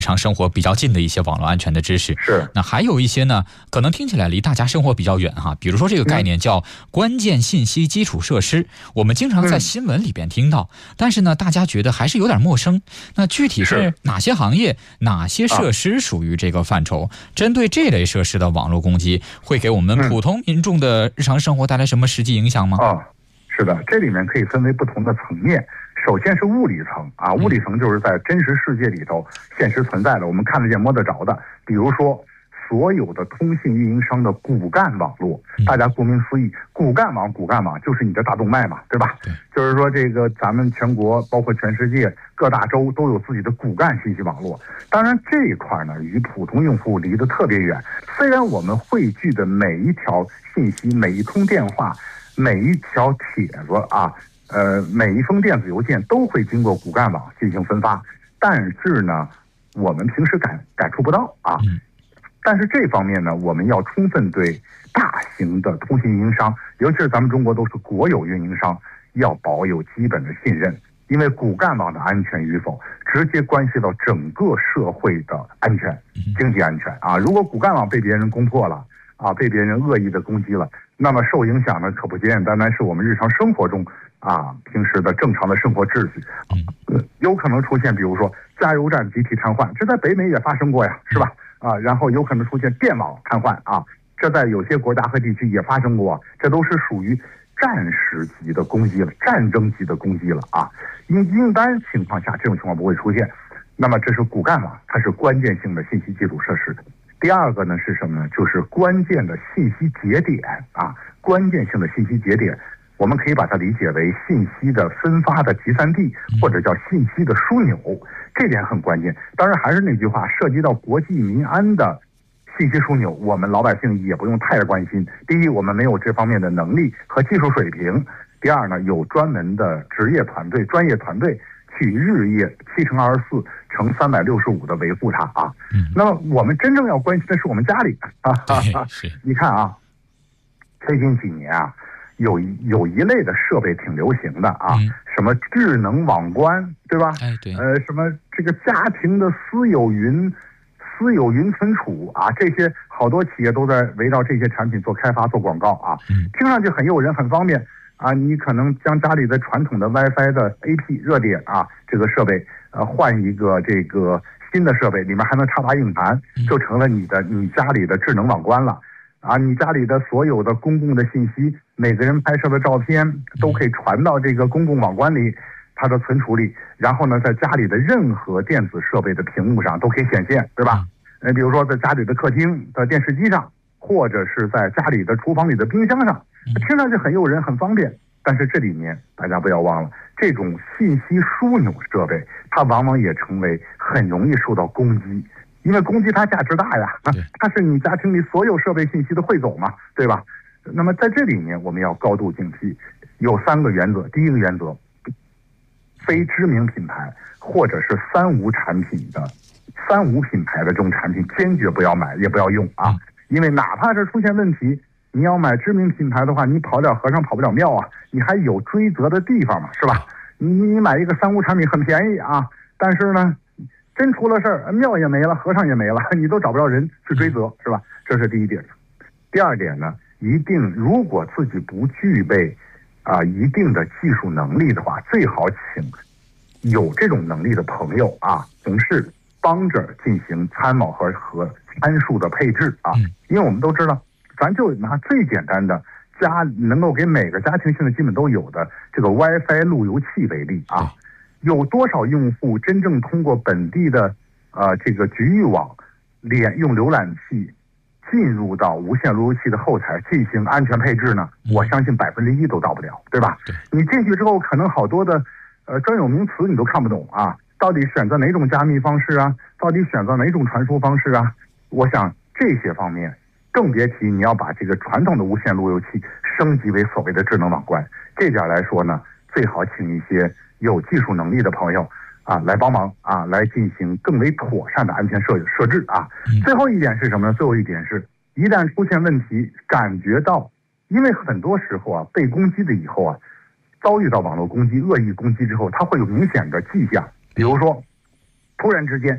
常生活比较近的一些网络安全的知识。 是。 那还有一些呢，可能听起来离大家生活比较远哈，比如说这个概念叫关键信息基础设施，我们经常在新闻里边听到，但是呢，大家觉得还是有点陌生。那具体是哪些行业、哪些设施属于这个范畴？针对这类设施的网络攻击，会给我们普通民众的日常生活带来什么实际影响吗？ 是的，这里面可以分为不同的层面。首先是物理层啊，物理层就是在真实世界里头现实存在的，我们看得见摸得着的。比如说所有的通信运营商的骨干网络，大家顾名思义，骨干网就是你的大动脉嘛，对吧？就是说这个咱们全国包括全世界各大洲都有自己的骨干信息网络。当然这一块呢与普通用户离得特别远，虽然我们汇聚的每一条信息、每一通电话、每一条帖子啊，每一封电子邮件都会经过骨干网进行分发，但是呢我们平时感触不到啊。但是这方面呢，我们要充分对大型的通信运营商，尤其是咱们中国都是国有运营商，要保有基本的信任，因为骨干网的安全与否，直接关系到整个社会的安全、经济安全啊。如果骨干网被别人攻破了啊，被别人恶意的攻击了，那么受影响的可不简简单单是我们日常生活中啊平时的正常的生活秩序，有可能出现比如说加油站集体瘫痪，这在北美也发生过呀，是吧？然后有可能出现电网瘫痪啊，这在有些国家和地区也发生过，这都是属于战时级的攻击了，战争级的攻击了啊。一般情况下这种情况不会出现。那么这是骨干网，它是关键性的信息基础设施。第二个呢是什么呢？就是关键的信息节点啊，关键性的信息节点，我们可以把它理解为信息的分发的集散地，或者叫信息的枢纽，这点很关键。当然还是那句话，涉及到国计民安的信息枢纽，我们老百姓也不用太关心。第一，我们没有这方面的能力和技术水平；第二呢，有专门的职业团队、专业团队去日夜7×24乘365的维护它啊。那么我们真正要关心的是我们家里啊。你看啊，最近几年啊，有一类的设备挺流行的啊，什么智能网关，对吧？什么这个家庭的私有云存储啊，这些好多企业都在围绕这些产品做开发、做广告啊。听上去很诱人、很方便啊。你可能将家里的传统的 WiFi 的 AP 热点啊这个设备换一个这个新的设备，里面还能插拔硬盘，就成了你家里的智能网关了。啊，你家里的所有的公共的信息，每个人拍摄的照片都可以传到这个公共网关里，它的存储里，然后呢，在家里的任何电子设备的屏幕上都可以显现，对吧？比如说在家里的客厅的电视机上，或者是在家里的厨房里的冰箱上，听上去很诱人、很方便。但是这里面大家不要忘了，这种信息枢纽设备，它往往也成为很容易受到攻击。因为攻击它价值大呀，它是你家庭里所有设备信息的汇总嘛，对吧？那么在这里面我们要高度警惕，有3个原则。第一个原则，非知名品牌或者是三无品牌的这种产品坚决不要买，也不要用啊。因为哪怕是出现问题，你要买知名品牌的话，你跑不了和尚跑不了庙啊，你还有追责的地方嘛，是吧？你买一个三无产品很便宜啊，但是呢真出了事儿，庙也没了，和尚也没了，你都找不着人去追责，是吧？这是第一点。第二点呢，一定如果自己不具备一定的技术能力的话，最好请有这种能力的朋友啊、同事帮着进行参谋和参数的配置啊。因为我们都知道，咱就拿最简单的能够给每个家庭现在基本都有的这个 WiFi 路由器为例啊。有多少用户真正通过本地的这个局域网用浏览器进入到无线路由器的后台进行安全配置呢？我相信1%都到不了，对吧？你进去之后，可能好多的专有名词你都看不懂啊，到底选择哪种加密方式啊？到底选择哪种传输方式啊？我想这些方面，更别提你要把这个传统的无线路由器升级为所谓的智能网关。这点来说呢，最好请一些有技术能力的朋友啊来帮忙啊，来进行更为妥善的安全设置啊。最后一点是什么呢？最后一点是，一旦出现问题，感觉到，因为很多时候啊，被攻击的以后啊，遭遇到网络攻击、恶意攻击之后，它会有明显的迹象，比如说，突然之间，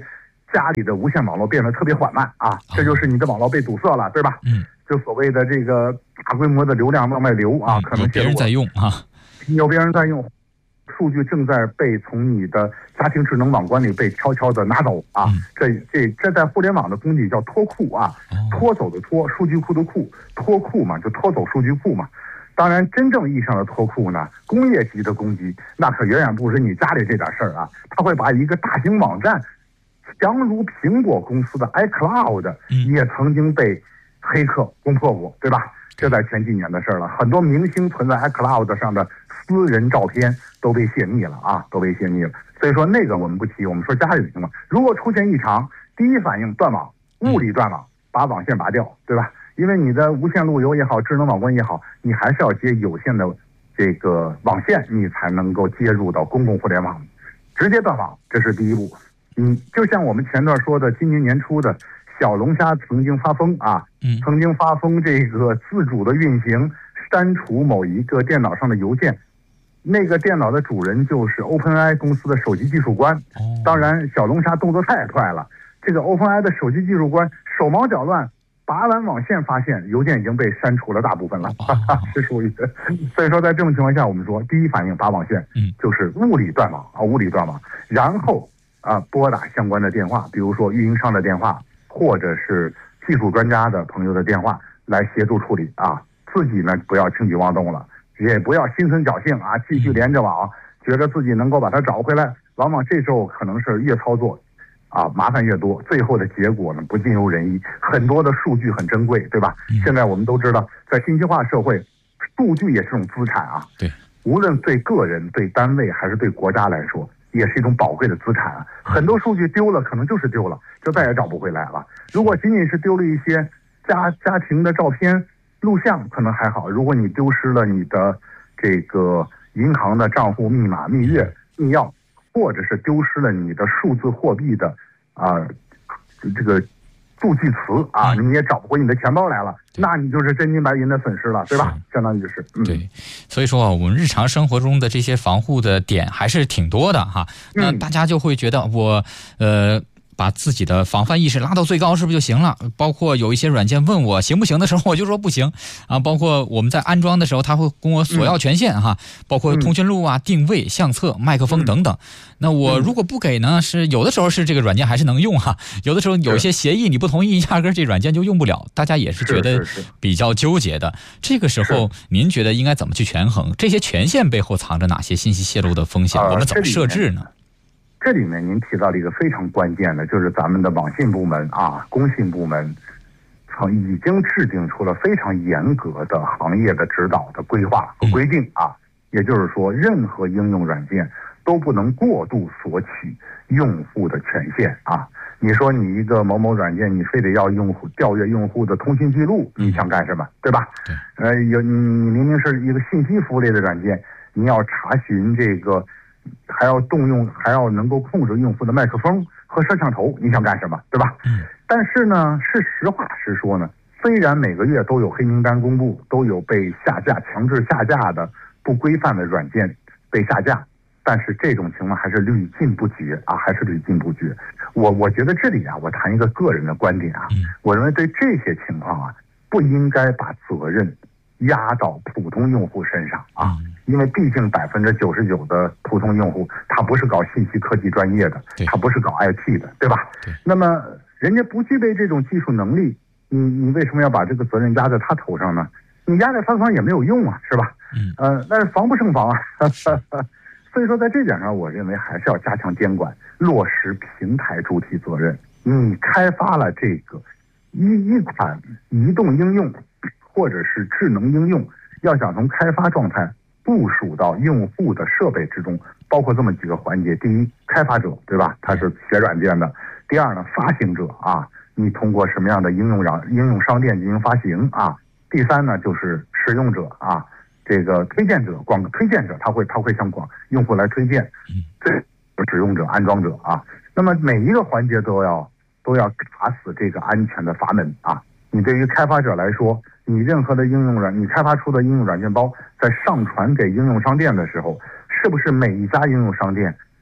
家里的无线网络变得特别缓慢啊，这就是你的网络被堵塞了，对吧？就所谓的这个大规模的流量往外流啊，可能有别人在用啊， 有别人在用，数据正在被从你的家庭智能网关里被悄悄的拿走啊。这在互联网的工具叫脱库啊，拖走的拖，数据库的库，脱库嘛，就拖走数据库嘛。当然，真正意义上的脱库呢，工业级的攻击那可远远不止你家里这点事儿啊，他会把一个大型网站，强如苹果公司的 iCloud 也曾经被黑客攻破过，对吧？这在前几年的事儿了，很多明星存在 iCloud 上的私人照片都被泄密了啊，都被泄密了。所以说那个我们不提，我们说家里的情况，如果出现异常，第一反应断网，物理断网，把网线拔掉，对吧？因为你的无线路由也好，智能网关也好，你还是要接有线的这个网线，你才能够接入到公共互联网，直接断网，这是第一步。就像我们前段说的，今年年初的小龙虾曾经发疯啊，曾经发疯这个自主的运行，删除某一个电脑上的邮件，那个电脑的主人就是 OpenAI 公司的首席技术官。当然，小龙虾动作太快了，这个 OpenAI 的首席技术官手忙脚乱，拔完网线发现邮件已经被删除了大部分了，是属于。所以说在这种情况下，我们说第一反应拔网线，就是物理断网啊，物理断网，然后拨打相关的电话，比如说运营商的电话，或者是技术专家的朋友的电话来协助处理啊。自己呢不要轻举妄动了，也不要心存侥幸啊，继续连着网，觉得自己能够把它找回来，往往这时候可能是越操作啊，麻烦越多，最后的结果呢不尽如人意。很多的数据很珍贵，对吧？现在我们都知道，在信息化社会，数据也是种资产啊。 对， 无论对个人、对单位还是对国家来说，也是一种宝贵的资产啊。很多数据丢了，可能就是丢了，就再也找不回来了。如果仅仅是丢了一些家庭的照片、录像，可能还好。如果你丢失了你的这个银行的账户密码、蜜月、密钥，或者是丢失了你的数字货币的这个助记词啊，你也找不回你的钱包来了，那你就是真金白银的损失了，对吧？相当于是。 对，所以说我们日常生活中的这些防护的点还是挺多的哈。那大家就会觉得我把自己的防范意识拉到最高是不是就行了？包括有一些软件问我行不行的时候，我就说不行啊。包括我们在安装的时候，他会跟我索要权限哈，包括通讯录啊、定位、相册、麦克风等等。那我如果不给呢，是有的时候是这个软件还是能用哈，有的时候有一些协议你不同意，压根这软件就用不了。大家也是觉得比较纠结的。这个时候您觉得应该怎么去权衡？这些权限背后藏着哪些信息泄露的风险？我们怎么设置呢？ 这里面您提到了一个非常关键的，就是咱们的网信部门啊、工信部门已经制定出了非常严格的行业的指导的规划和规定啊。也就是说，任何应用软件都不能过度索取用户的权限啊。你说你一个某某软件，你非得要用户调阅用户的通信记录，你想干什么？对吧？你明明是一个信息服务类的软件，你要查询这个。还要能够控制用户的麦克风和摄像头，你想干什么，对吧？但是呢，是实话实说呢，虽然每个月都有黑名单公布，都有被下架、强制下架的不规范的软件被下架，但是这种情况还是屡禁不绝啊，还是屡禁不绝。我觉得这里啊，我谈一个个人的观点啊，我认为对这些情况啊，不应该把责任压到普通用户身上啊，因为毕竟99%的普通用户他不是搞信息科技专业的，他不是搞 IT 的，对吧？那么人家不具备这种技术能力，你为什么要把这个责任压在他头上呢？你压在他头上也没有用啊，是吧？但是防不胜防啊。所以说在这点上，我认为还是要加强监管，落实平台主体责任。你开发了这个一款移动应用或者是智能应用，要想从开发状态部署到用户的设备之中，包括这么几个环节：第一，开发者，对吧？他是写软件的；第二呢，发行者啊，你通过什么样的应用商店进行发行啊；第三呢，就是使用者啊，这个推荐者、推荐者，他会向用户来推荐，这使用者、安装者啊。那么每一个环节都要卡死这个安全的阀门啊。你对于开发者来说，你任何的你开发出的应用软件包在上传给应用商店的时候，是不是每一家应用商店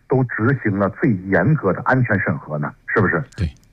都执行了最严格的安全审核呢？是不是？ 对。